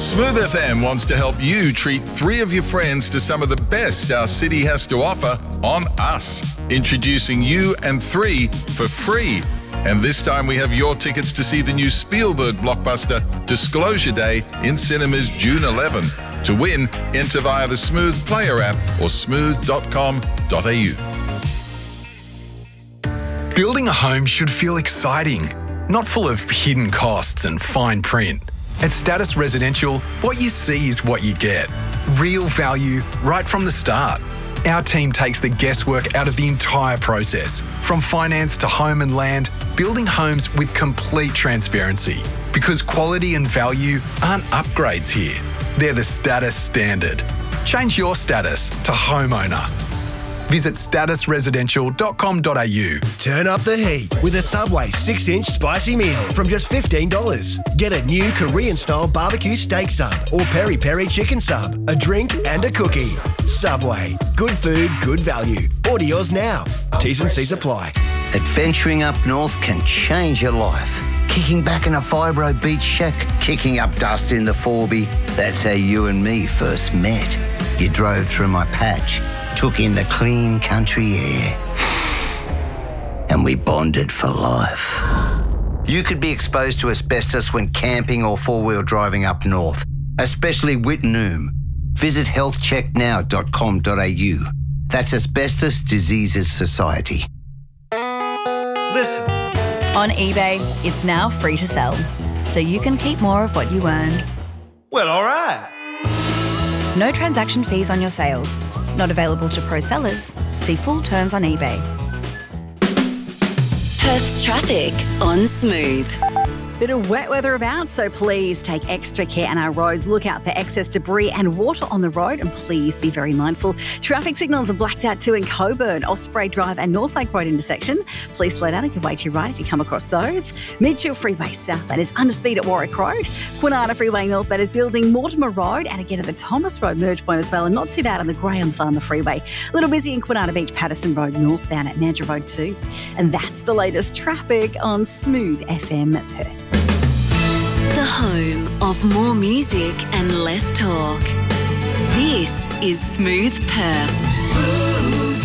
Smooth FM wants to help you treat 3 of your friends to some of the best our city has to offer on us. Introducing you and 3 for free. And this time we have your tickets to see the new Spielberg blockbuster Disclosure Day in cinemas June 11. To win, enter via the Smooth Player app or smooth.com.au. Building a home should feel exciting, not full of hidden costs and fine print. At Status Residential, what you see is what you get. Real value right from the start. Our team takes the guesswork out of the entire process, from finance to home and land, building homes with complete transparency. Because quality and value aren't upgrades here. They're the Status standard. Change your status to homeowner. Visit statusresidential.com.au. Turn up the heat with a Subway 6-inch spicy meal from just $15. Get a new Korean-style barbecue steak sub or peri-peri chicken sub, a drink and a cookie. Subway. Good food, good value. Order yours now. T's and C's apply. Adventuring up north can change your life. Kicking back in a fibro beach shack, kicking up dust in the Forby. That's how you and me first met. You drove through my patch, took in the clean country air, and we bonded for life. You could be exposed to asbestos when camping or four-wheel driving up north, especially Wittenoom. Visit healthchecknow.com.au. That's Asbestos Diseases Society. Listen. On eBay, it's now free to sell, so you can keep more of what you earn. Well, all right. No transaction fees on your sales. Not available to pro sellers. See full terms on eBay. Perth's traffic on Smooth. Bit of wet weather about, so please take extra care on our roads. Look out for excess debris and water on the road, and please be very mindful. Traffic signals are blacked out too in Coburn, Osprey Drive and North Lake Road intersection. Please slow down and give way to your right if you come across those. Midfield Freeway southbound is under speed at Warwick Road. Quinana Freeway northbound is building Mortimer Road, and again at the Thomas Road merge point as well, and not too bad on the Graham Farmer Freeway. A little busy in Quinana Beach, Patterson Road northbound at Mandurah Road too. And that's the latest traffic on Smooth FM Perth. The home of more music and less talk. This is Smooth Perth. Smooth.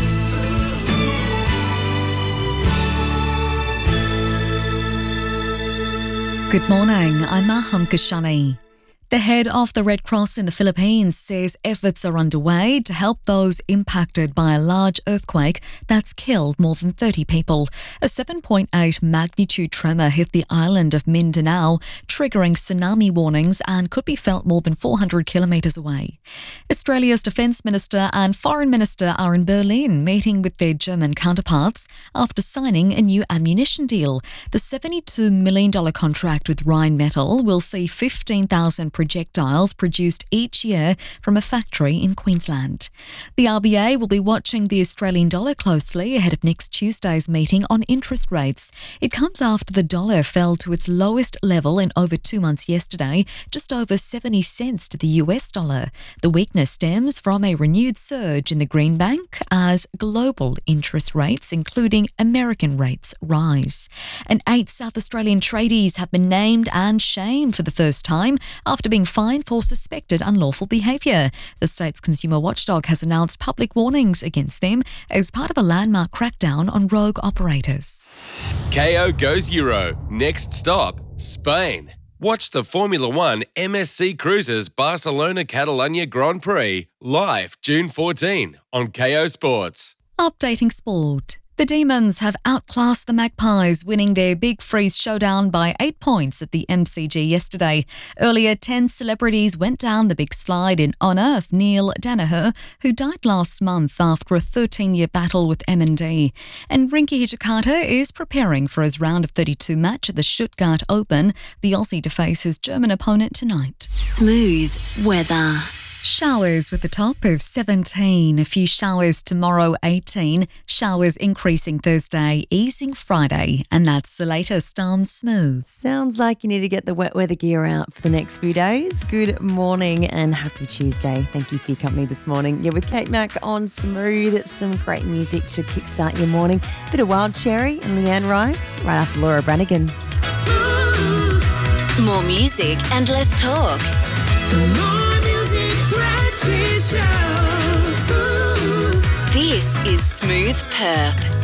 Good morning, I'm Maham Kashani. The head of the Red Cross in the Philippines says efforts are underway to help those impacted by a large earthquake that's killed more than 30 people. A 7.8 magnitude tremor hit the island of Mindanao, triggering tsunami warnings and could be felt more than 400 kilometres away. Australia's Defence Minister and Foreign Minister are in Berlin meeting with their German counterparts after signing a new ammunition deal. The $72 million contract with Rheinmetall will see 15,000 projectiles produced each year from a factory in Queensland. The RBA will be watching the Australian dollar closely ahead of next Tuesday's meeting on interest rates. It comes after the dollar fell to its lowest level in over 2 months yesterday, just over 70 cents to the US dollar. The weakness stems from a renewed surge in the greenback as global interest rates, including American rates, rise. And 8 South Australian tradies have been named and shamed for the first time after being fined for suspected unlawful behaviour. The state's consumer watchdog has announced public warnings against them as part of a landmark crackdown on rogue operators. KO goes Euro. Next stop, Spain. Watch the Formula One MSC Cruises Barcelona Catalunya Grand Prix live June 14 on KO Sports. Updating sport. The Demons have outclassed the Magpies, winning their Big Freeze showdown by 8 points at the MCG yesterday. Earlier, 10 celebrities went down the big slide in honour of Neil Danaher, who died last month after a 13-year battle with MND. And Rinky Hijikata is preparing for his round of 32 match at the Stuttgart Open. The Aussie to face his German opponent tonight. Smooth weather. Showers with a top of 17. A few showers tomorrow, 18. Showers increasing Thursday, easing Friday. And that's the latest on Smooth. Sounds like you need to get the wet weather gear out for the next few days. Good morning and happy Tuesday. Thank you for your company this morning. You're with Kate Mack on Smooth. Some great music to kickstart your morning. Bit of Wild Cherry and Leanne Rives right after Laura Branigan. More music and less talk. This is Smooth Perth.